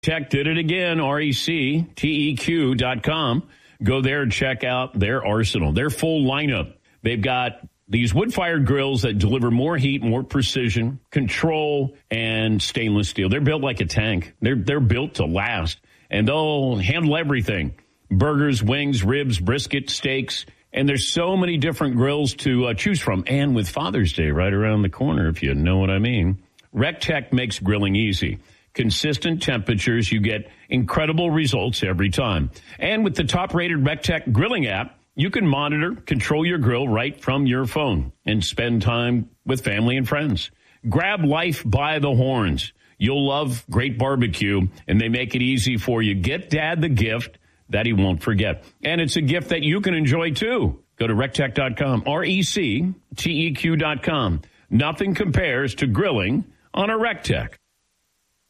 Tech did it again, RECTEQ.com. Go there and check out their arsenal, their full lineup. They've got these wood-fired grills that deliver more heat, more precision, control, and stainless steel. They're built like a tank. They're built to last, and they'll handle everything. Burgers, wings, ribs, brisket, steaks, and there's so many different grills to choose from. And with Father's Day right around the corner, if you know what I mean, RecTech makes grilling easy. Consistent temperatures, you get incredible results every time. And with the top-rated RecTech grilling app, you can monitor, control your grill right from your phone and spend time with family and friends. Grab life by the horns. You'll love great barbecue, and they make it easy for you. Get Dad the gift that he won't forget. And it's a gift that you can enjoy, too. Go to rectech.com, RECTEQ.com. Nothing compares to grilling on a RecTech.